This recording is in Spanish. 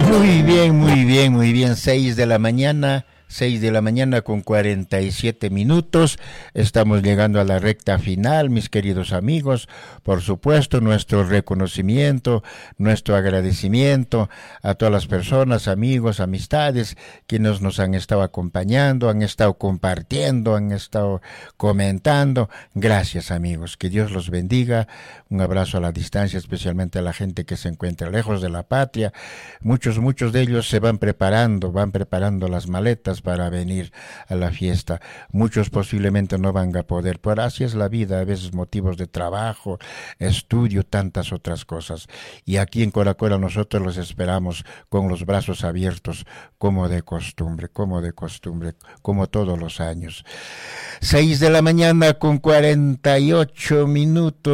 Muy bien, muy bien, muy bien. 6 de la mañana. 6 de la mañana con 47 minutos. Estamos llegando a la recta final, mis queridos amigos. Por supuesto, nuestro reconocimiento, nuestro agradecimiento a todas las personas, amigos, amistades, quienes nos han estado acompañando, han estado compartiendo, han estado comentando. Gracias, amigos. Que Dios los bendiga. Un abrazo a la distancia, especialmente a la gente que se encuentra lejos de la patria. Muchos de ellos se van preparando las maletas para venir a la fiesta. Muchos posiblemente no van a poder, pero así es la vida, a veces motivos de trabajo, estudio, tantas otras cosas. Y aquí en Coracola nosotros los esperamos con los brazos abiertos, como de costumbre, como todos los años. 6 de la mañana con 48 minutos.